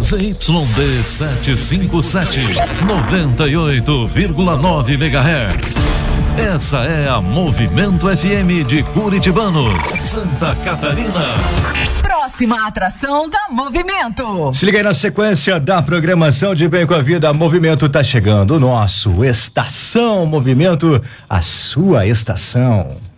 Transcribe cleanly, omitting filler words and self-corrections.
ZYD 757, 98,9 MHz. Essa é a Movimento FM de Curitibanos, Santa Catarina. Próxima atração da Movimento. Se liga aí na sequência da programação de Bem com a Vida. Movimento tá chegando, o nosso Estação Movimento, a sua estação.